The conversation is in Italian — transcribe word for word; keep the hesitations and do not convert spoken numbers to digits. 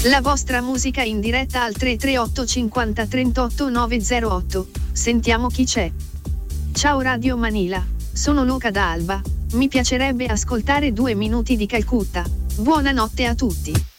La vostra musica in diretta al tre tre otto cinquanta trentotto novecentotto. Sentiamo chi c'è. Ciao Radio Manila, sono Luca da Alba. Mi piacerebbe ascoltare due minuti di Calcutta. Buonanotte a tutti.